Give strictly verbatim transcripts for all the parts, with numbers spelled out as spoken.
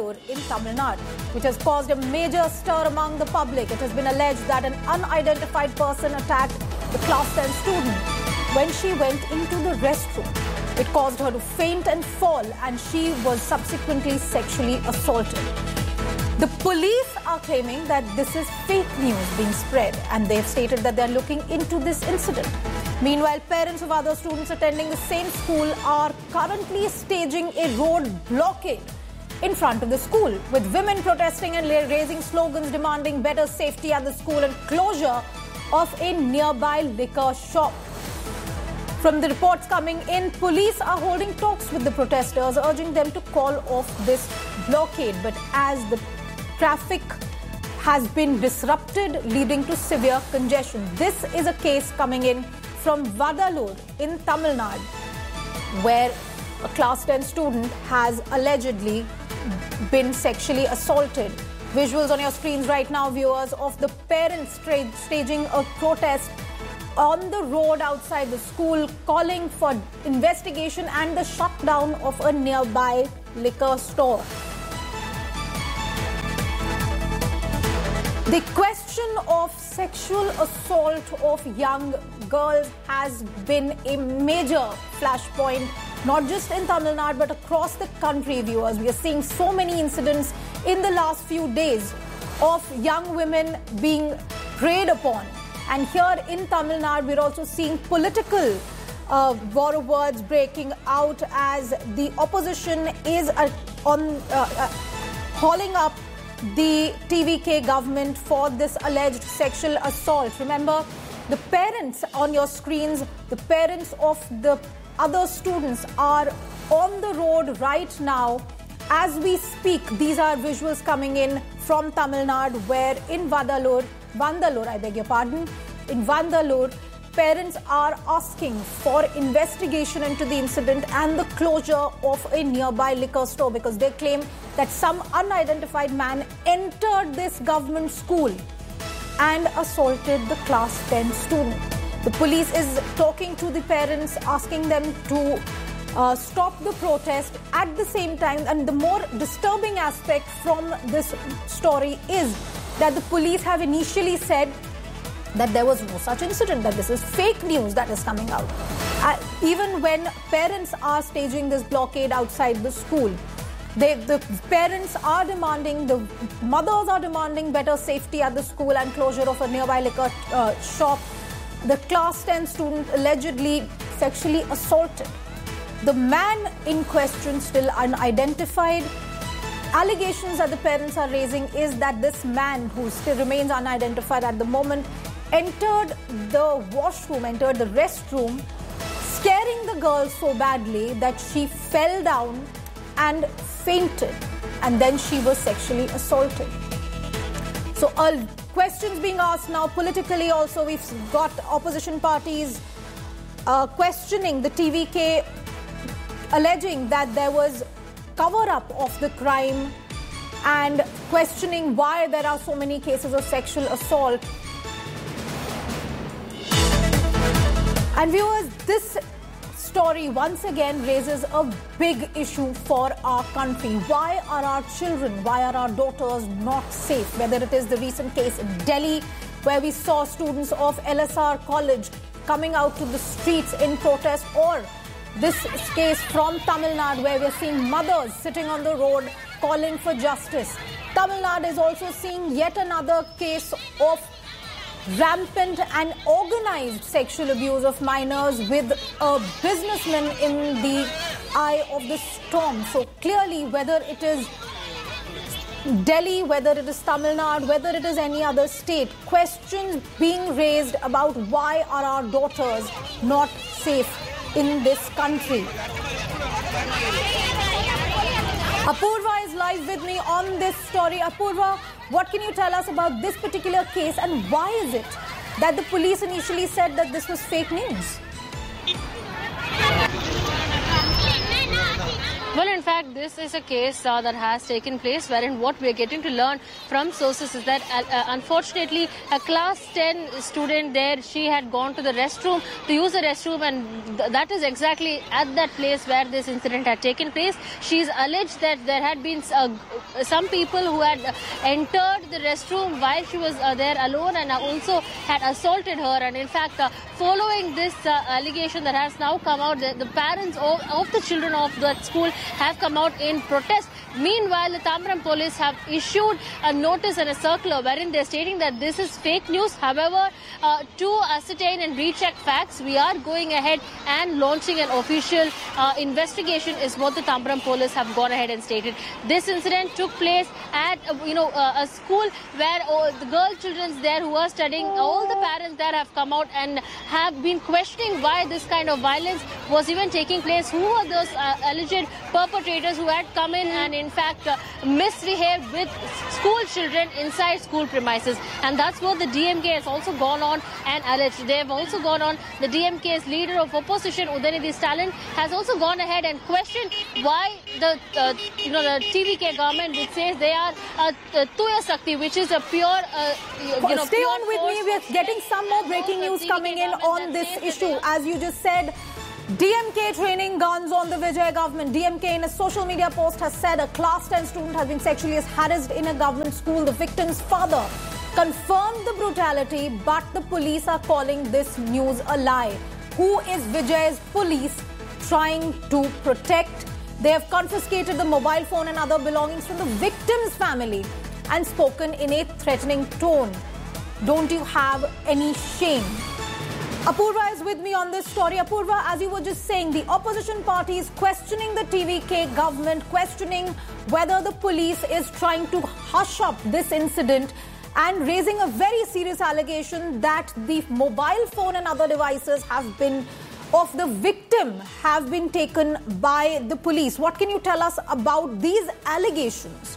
Vadalur in Tamil Nadu, which has caused a major stir among the public. It has been alleged that an unidentified person attacked the class ten student when she went into the restroom. It caused her to faint and fall, and she was subsequently sexually assaulted. The police are claiming that this is fake news being spread, and they've stated that they're looking into this incident. Meanwhile, parents of other students attending the same school are currently staging a road blockade in front of the school, with women protesting and raising slogans demanding better safety at the school and closure of a nearby liquor shop. From the reports coming in, police are holding talks with the protesters, urging them to call off this blockade. But as the traffic has been disrupted, leading to severe congestion. This is a case coming in from Vadalur in Tamil Nadu, where a class ten student has allegedly been sexually assaulted. Visuals on your screens right now, viewers, of the parents staging a protest on the road outside the school, calling for investigation and the shutdown of a nearby liquor store. The question of sexual assault of young girls has been a major flashpoint, not just in Tamil Nadu but across the country, viewers. We are seeing so many incidents in the last few days of young women being preyed upon. And here in Tamil Nadu, we're also seeing political uh, war of words breaking out as the opposition is uh, on uh, uh, hauling up the T V K government for this alleged sexual assault. Remember, the parents on your screens, the parents of the other students are on the road right now as we speak. These are visuals coming in from Tamil Nadu, where in Vadalur, Vandalur, I beg your pardon, in Vandalur, parents are asking for investigation into the incident and the closure of a nearby liquor store, because they claim that some unidentified man entered this government school and assaulted the class ten student. The police is talking to the parents, asking them to uh, stop the protest at the same time. And the more disturbing aspect from this story is that the police have initially said that there was no such incident, that this is fake news that is coming out. Uh, even when parents are staging this blockade outside the school, they, the parents are demanding, the mothers are demanding better safety at the school and closure of a nearby liquor uh, shop. The class ten student allegedly sexually assaulted. The man in question still unidentified. Allegations that the parents are raising is that this man, who still remains unidentified at the moment, entered the washroom, entered the restroom, scaring the girl so badly that she fell down and fainted, and then she was sexually assaulted. So uh, questions being asked now politically also. We've got opposition parties uh, questioning the T V K, alleging that there was cover-up of the crime and questioning why there are so many cases of sexual assault. And viewers, this story once again raises a big issue for our country. Why are our children, why are our daughters not safe? Whether it is the recent case in Delhi, where we saw students of L S R College coming out to the streets in protest, or this case from Tamil Nadu, where we're seeing mothers sitting on the road calling for justice. Tamil Nadu is also seeing yet another case of rampant and organized sexual abuse of minors, with a businessman in the eye of the storm. So clearly, whether it is Delhi, whether it is Tamil Nadu, whether it is any other state, questions being raised about why are our daughters not safe in this country. Apurva is live with me on this story. Apurva, what can you tell us about this particular case, and why is it that the police initially said that this was fake news? Well, in fact, this is a case uh, that has taken place wherein what we are getting to learn from sources is that uh, uh, unfortunately a class ten student there, she had gone to the restroom to use the restroom, and th that is exactly at that place where this incident had taken place. She's alleged that there had been uh, some people who had entered the restroom while she was uh, there alone and also had assaulted her. And in fact, uh, following this uh, allegation that has now come out, the, the parents of, of the children of that school have come out in protest. Meanwhile, the Tambaram police have issued a notice and a circular wherein they're stating that this is fake news. However, uh, to ascertain and recheck facts, we are going ahead and launching an official uh, investigation is what the Tambaram police have gone ahead and stated. This incident took place at uh, you know uh, a school where uh, the girl children there who are studying, all the parents there have come out and have been questioning why this kind of violence was even taking place. Who are those uh, alleged perpetrators who had come in and in fact uh, misbehaved with school children inside school premises? And that's what the D M K has also gone on and alleged. They have also gone on, the D M K's leader of opposition, Udayanidhi Stalin, has also gone ahead and questioned why the uh, you know the T V K government, which says they are uh, Tuya Sakti, which is a pure uh, you know, stay pure on with me. We're getting some more breaking news coming in on this issue. As you just said, D M K training guns on the Vijay government. D M K in a social media post has said a class ten student has been sexually harassed in a government school. The victim's father confirmed the brutality, but the police are calling this news a lie. Who is Vijay's police trying to protect? They have confiscated the mobile phone and other belongings from the victim's family and spoken in a threatening tone. Don't you have any shame? Apurva is with me on this story. Apurva, as you were just saying, the opposition party is questioning the T V K government, questioning whether the police is trying to hush up this incident and raising a very serious allegation that the mobile phone and other devices have been of the victim have been taken by the police. What can you tell us about these allegations?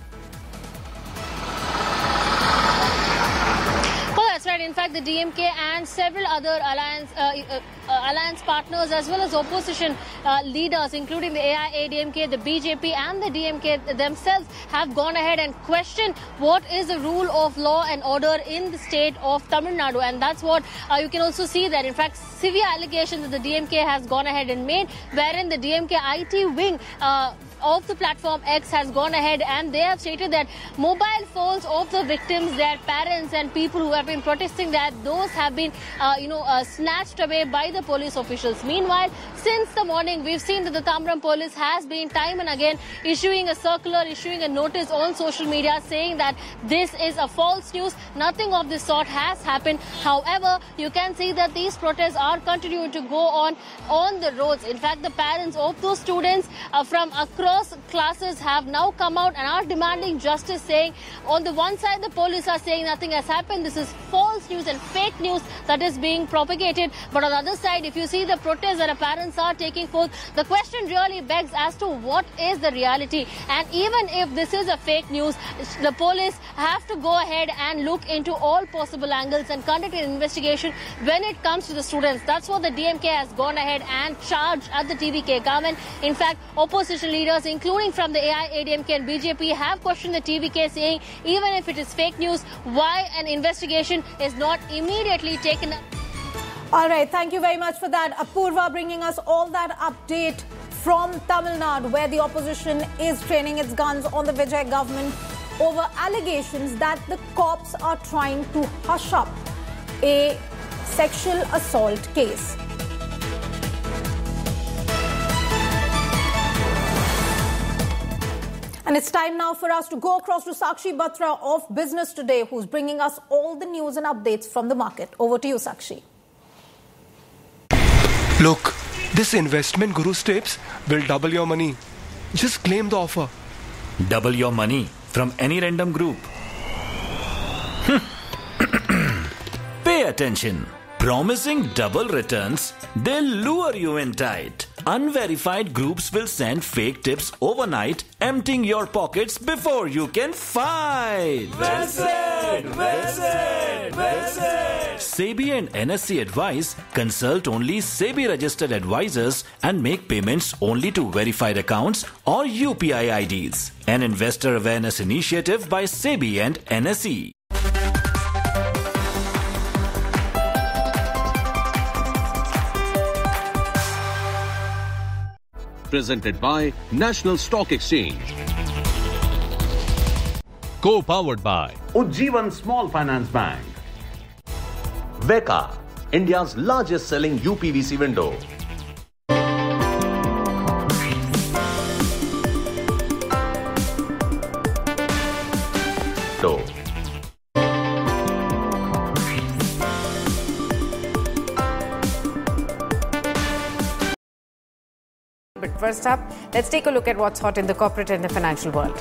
That's right. In fact, the D M K and several other alliance uh, uh, uh, alliance partners, as well as opposition uh, leaders, including the A I A D M K, the B J P and the D M K themselves, have gone ahead and questioned what is the rule of law and order in the state of Tamil Nadu. And that's what uh, you can also see that, in fact, severe allegations that the D M K has gone ahead and made, wherein the D M K I T wing uh, of the platform X has gone ahead and they have stated that mobile phones of the victims, their parents and people who have been protesting, that those have been uh, you know uh, snatched away by the police officials. Meanwhile, since the morning, we've seen that the Tambaram police has been time and again issuing a circular, issuing a notice on social media saying that this is a false news. Nothing of this sort has happened. However, you can see that these protests are continuing to go on on the roads. In fact, the parents of those students uh, from across classes have now come out and are demanding justice, saying on the one side the police are saying nothing has happened, this is false news and fake news that is being propagated, but on the other side, if you see the protests that the parents are taking forth, the question really begs as to what is the reality. And even if this is a fake news, the police have to go ahead and look into all possible angles and conduct an investigation when it comes to the students. That's what the D M K has gone ahead and charged at the T V K government. In fact, opposition leaders, including from the A I A D M K and B J P, have questioned the T V K, saying even if it is fake news, why an investigation is not immediately taken up. All right, thank you very much for that, Apurva, bringing us all that update from Tamil Nadu, where the opposition is training its guns on the Vijay government over allegations that the cops are trying to hush up a sexual assault case. And it's time now for us to go across to Sakshi Batra of Business Today, who's bringing us all the news and updates from the market. Over to you, Sakshi. Look, this investment Guru Tips will double your money. Just claim the offer. Double your money from any random group. Pay attention. Promising double returns, they'll lure you in tight. unverified groups will send fake tips overnight, emptying your pockets before you can fight. Well said, well said, well said. SEBI and N S E advise consult only SEBI registered advisors and make payments only to verified accounts or U P I I Ds. An investor awareness initiative by SEBI and N S E. Presented by National Stock Exchange. Co-powered by Ujjivan Small Finance Bank. Veka, India's largest selling U P V C window. But first up, let's take a look at what's hot in the corporate and the financial world.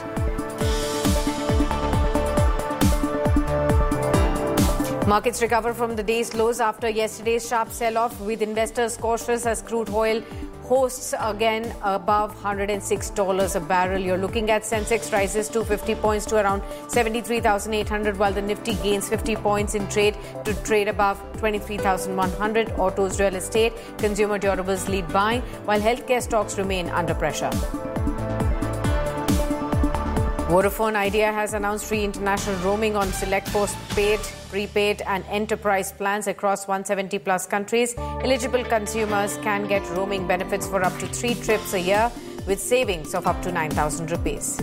Markets recover from the day's lows after yesterday's sharp sell-off, with investors cautious as crude oil hosts again above one hundred six dollars a barrel. You're looking at Sensex rises two hundred fifty points to around seventy-three thousand eight hundred, while the Nifty gains fifty points in trade to trade above twenty-three thousand one hundred. Autos, real estate, consumer durables lead buying, while healthcare stocks remain under pressure. Vodafone Idea has announced free international roaming on select postpaid, prepaid and enterprise plans across one hundred seventy plus countries. Eligible consumers can get roaming benefits for up to three trips a year with savings of up to nine thousand rupees.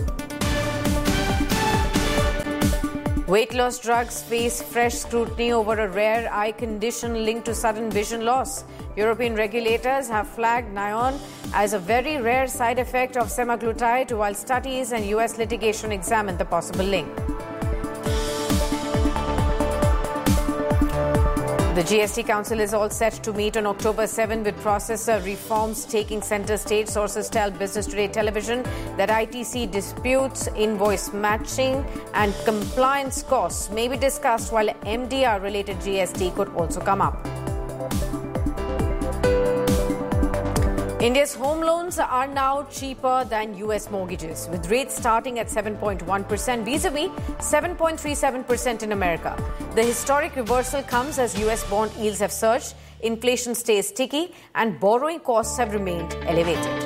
Weight loss drugs face fresh scrutiny over a rare eye condition linked to sudden vision loss. European regulators have flagged Nion as a very rare side effect of semaglutide, while studies and U S litigation examine the possible link. The G S T Council is all set to meet on October seventh, with processor reforms taking center stage. Sources tell Business Today Television that I T C disputes, invoice matching and compliance costs may be discussed, while M D R-related G S T could also come up. India's home loans are now cheaper than U S mortgages, with rates starting at seven point one percent vis-a-vis seven point three seven percent in America. The historic reversal comes as U S bond yields have surged, inflation stays sticky, and borrowing costs have remained elevated.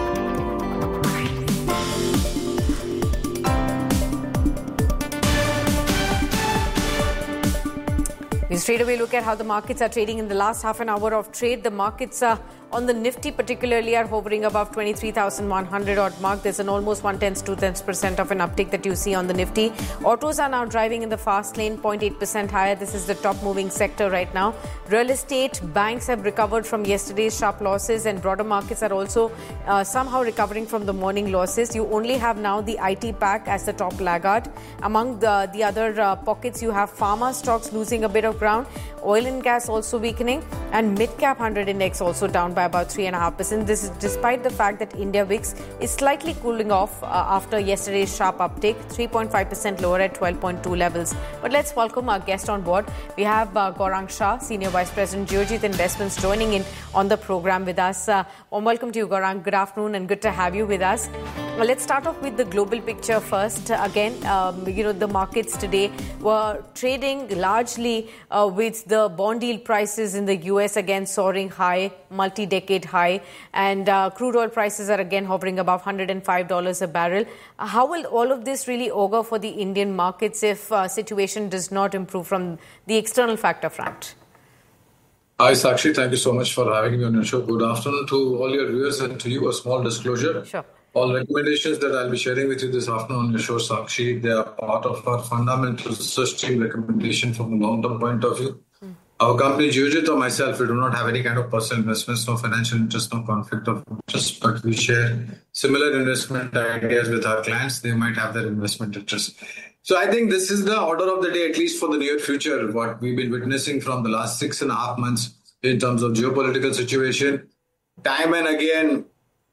We straight away look at how the markets are trading in the last half an hour of trade. The markets are on the Nifty particularly are hovering above twenty-three thousand one hundred odd mark. There's an almost one tenths, two tenths percent of an uptick that you see on the Nifty. Autos are now driving in the fast lane, zero point eight percent higher. This is the top moving sector right now. Real estate, banks have recovered from yesterday's sharp losses, and broader markets are also uh, somehow recovering from the morning losses. You only have now the I T pack as the top laggard. Among the, the other uh, pockets, you have pharma stocks losing a bit of ground, oil and gas also weakening, and mid-cap one hundred index also down by about three point five percent. This is despite the fact that India V I X is slightly cooling off uh, after yesterday's sharp uptick, three point five percent lower at twelve point two levels. But let's welcome our guest on board. We have uh, Gaurang Shah, Senior Vice President, Geojit Investments, joining in on the program with us. Uh, warm welcome to you, Gaurang. Good afternoon and good to have you with us. Well, let's start off with the global picture first. Uh, again, um, you know, the markets today were trading largely uh, with the bond yield prices in the U S again soaring high, multi-decade high, and uh, crude oil prices are again hovering above one hundred five dollars a barrel. Uh, how will all of this really augur for the Indian markets if uh, situation does not improve from the external factor front? Hi, Sakshi. Thank you so much for having me on your show. Good afternoon to all your viewers, and to you, a small disclosure. Sure. All recommendations that I'll be sharing with you this afternoon on your show, Sakshi, they are part of our fundamental research team recommendation from a long-term point of view. Mm. Our company, Geojit, or myself, we do not have any kind of personal investments, no financial interest, no conflict of interest, but we share similar investment ideas with our clients. They might have their investment interest. So I think this is the order of the day, at least for the near future, what we've been witnessing from the last six and a half months in terms of geopolitical situation. Time and again,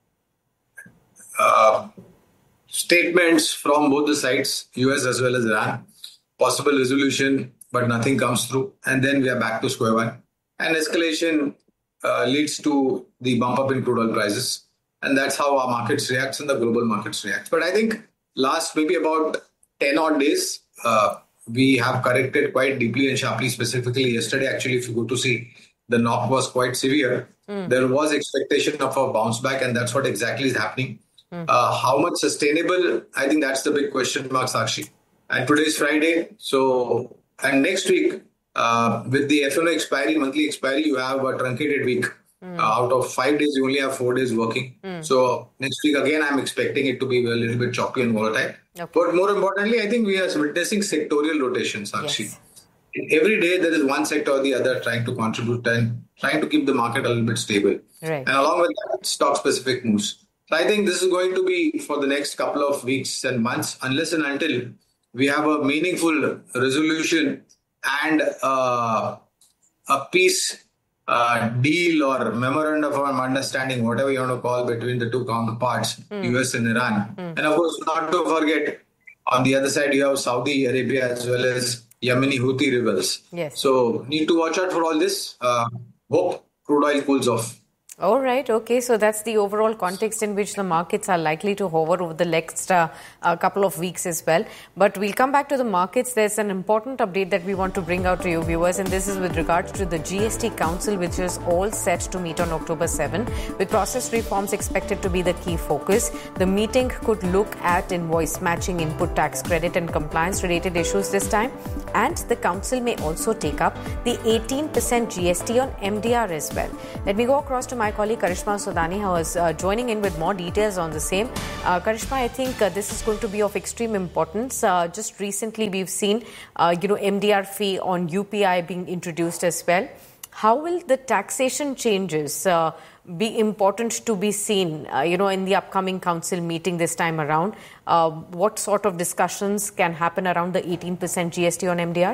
uh, statements from both the sides, U S as well as Iran, possible resolution, but nothing comes through. And then we are back to square one. And escalation uh, leads to the bump up in crude oil prices. And that's how our markets react and the global markets react. But I think last maybe about ten odd days, uh, we have corrected quite deeply and sharply. Specifically yesterday, actually, if you go to see, the knock was quite severe. Mm. There was expectation of a bounce back, and that's what exactly is happening. Mm. Uh, how much sustainable? I think that's the big question mark, Sakshi. And today is Friday. So, and next week, uh, with the F N O expiry, monthly expiry, you have a truncated week. Mm. Uh, out of five days, you only have four days working. Mm. So next week, again, I'm expecting it to be a little bit choppy and volatile. Okay. But more importantly, I think we are witnessing sectorial rotations, Sakshi. Yes. Every day, there is one sector or the other trying to contribute and trying to keep the market a little bit stable. Right. And along with that, stock-specific moves. So I think this is going to be for the next couple of weeks and months, unless and until we have a meaningful resolution and uh, a peace Uh, deal or memorandum of understanding, whatever you want to call, between the two counterparts, mm. U S and Iran. Mm. And of course, not to forget, on the other side, you have Saudi Arabia as well as Yemeni Houthi rebels. Yes. So, need to watch out for all this. Uh, hope crude oil cools off. All right. Okay. So that's the overall context in which the markets are likely to hover over the next uh, uh, couple of weeks as well. But we'll come back to the markets. There's an important update that we want to bring out to you viewers, and this is with regards to the G S T Council, which is all set to meet on October seventh, with process reforms expected to be the key focus. The meeting could look at invoice matching, input tax credit and compliance related issues this time. And the council may also take up the eighteen percent G S T on M D R as well. Let me go across to my colleague Karishma Sodani, who is uh, joining in with more details on the same. Uh, Karishma, I think uh, this is going to be of extreme importance. Uh, just recently, we've seen, uh, you know, M D R fee on U P I being introduced as well. How will the taxation changes uh, be important to be seen, uh, you know, in the upcoming council meeting this time around? Uh, what sort of discussions can happen around the eighteen percent G S T on M D R?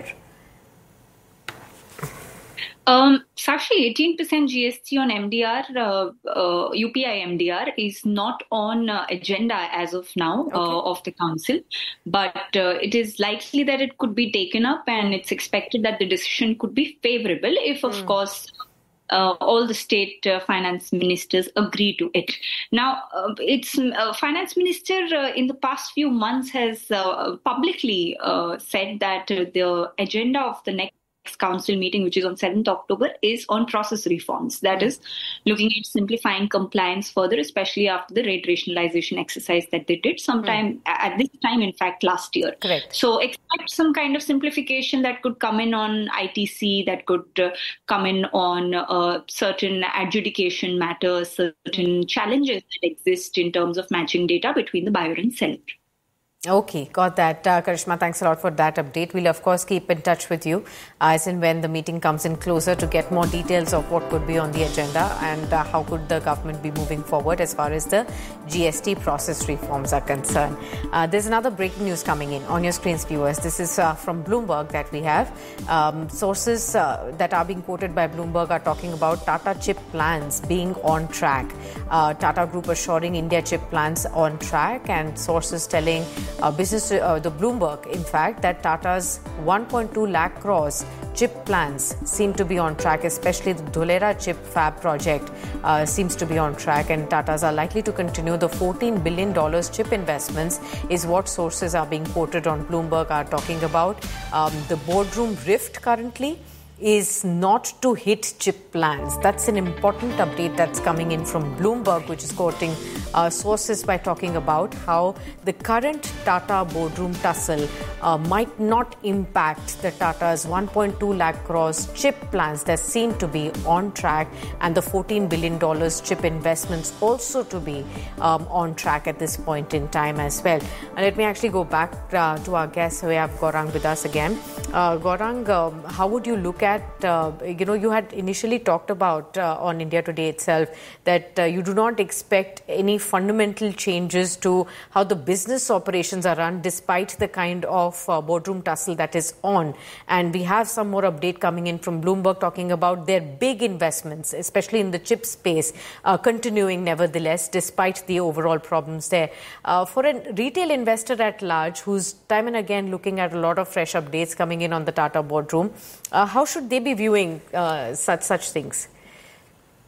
Um, Sakshi, eighteen percent G S T on M D R, uh, uh, U P I M D R is not on uh, agenda as of now okay. uh, of the council, but uh, it is likely that it could be taken up, and it's expected that the decision could be favorable if, of mm. course, Uh, all the state uh, finance ministers agree to it. Now, uh, it's uh, finance minister uh, in the past few months has uh, publicly uh, said that uh, the agenda of the next council meeting, which is on seventh October, is on process reforms. That is, looking at simplifying compliance further, especially after the rate rationalization exercise that they did sometime mm. at this time, in fact, last year. Correct. So expect some kind of simplification that could come in on I T C, that could uh, come in on uh, certain adjudication matters, certain challenges that exist in terms of matching data between the buyer and seller. Okay, got that. Uh, Karishma, thanks a lot for that update. We'll, of course, keep in touch with you uh, as and when the meeting comes in closer to get more details of what could be on the agenda and uh, how could the government be moving forward as far as the G S T process reforms are concerned. Uh, there's another breaking news coming in on your screens, viewers. This is uh, from Bloomberg that we have. Um, sources uh, that are being quoted by Bloomberg are talking about Tata chip plans being on track. Uh, Tata Group assuring India chip plans on track, and sources telling Uh, business, uh, the Bloomberg, in fact, that Tata's one point two lakh crores chip plans seem to be on track, especially the Dholera chip fab project uh, seems to be on track, and Tatas are likely to continue the fourteen billion dollars chip investments is what sources are being quoted on Bloomberg are talking about. Um, the boardroom rift currently is not to hit chip plans. That's an important update that's coming in from Bloomberg, which is quoting uh, sources by talking about how the current Tata boardroom tussle uh, might not impact the Tata's one point two lakh crores chip plans that seem to be on track, and the fourteen billion dollars chip investments also to be um, on track at this point in time as well. And let me actually go back uh, to our guest. We have Gaurang with us again. Uh, Gaurang, um, how would you look at, uh, you know, you had initially talked about uh, on India Today itself that uh, you do not expect any fundamental changes to how the business operations are run despite the kind of uh, boardroom tussle that is on. And we have some more update coming in from Bloomberg talking about their big investments, especially in the chip space, uh, continuing nevertheless despite the overall problems there. Uh, for a retail investor at large who's time and again looking at a lot of fresh updates coming in on the Tata boardroom, uh, how should they be viewing uh, such such things?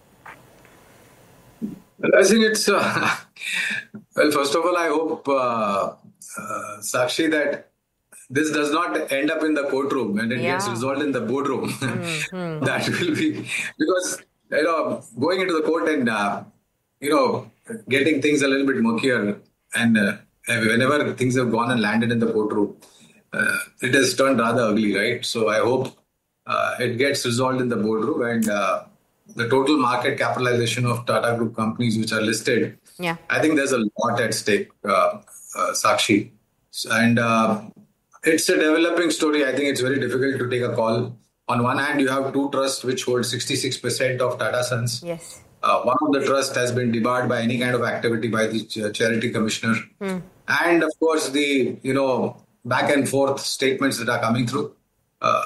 I think it's, uh, well, first of all, I hope, uh, uh, Sakshi, that this does not end up in the courtroom and it yeah. gets resolved in the boardroom. Mm-hmm. That will be, because, you know, going into the court and, uh, you know, getting things a little bit murkier, and uh, whenever things have gone and landed in the courtroom, uh, it has turned rather ugly, right? So I hope uh, it gets resolved in the boardroom, and uh, the total market capitalization of Tata Group companies which are listed, yeah, I think there's a lot at stake, uh, uh, Sakshi. And uh, it's a developing story. I think it's very difficult to take a call. On one hand, you have two trusts which hold sixty-six percent of Tata Sons. Yes. Uh, one of the trusts has been debarred by any kind of activity by the ch- charity commissioner. Mm. And of course, the, you know, back and forth statements that are coming through. Uh,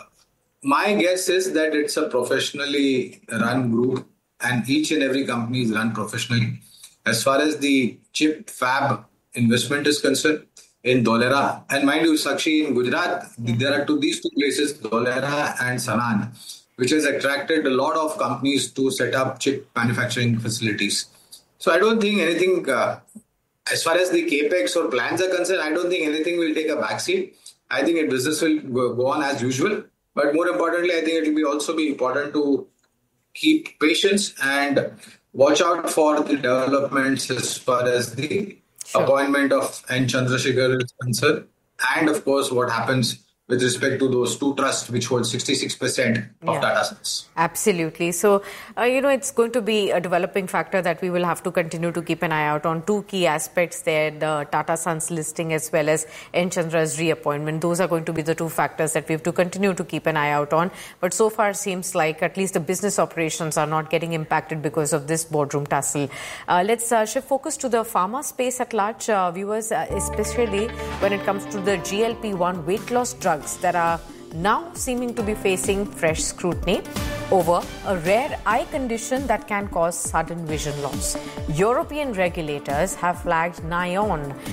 my guess is that it's a professionally run group, and each and every company is run professionally. As far as the chip fab investment is concerned, in Dholera, and mind you, Sakshi, in Gujarat, there are two, these two places, Dholera and Sanand, which has attracted a lot of companies to set up chip manufacturing facilities. So I don't think anything, uh, as far as the capex or plans are concerned, I don't think anything will take a backseat. I think business will go, go on as usual. But more importantly, I think it will be also be important to keep patience and watch out for the developments as far as the sure. appointment of N. Chandrasekhar is concerned. And of course, what happens with respect to those two trusts which hold sixty-six percent of yeah. Tata Sons. Absolutely. So, uh, you know, it's going to be a developing factor that we will have to continue to keep an eye out on. Two key aspects there, the Tata Sons listing as well as N. Chandra's reappointment. Those are going to be the two factors that we have to continue to keep an eye out on. But so far, seems like at least the business operations are not getting impacted because of this boardroom tussle. Uh, let's uh, shift focus to the pharma space at large. Uh, viewers, uh, especially when it comes to the G L P one weight loss drugs that are now seeming to be facing fresh scrutiny over a rare eye condition that can cause sudden vision loss. European regulators have flagged Nyon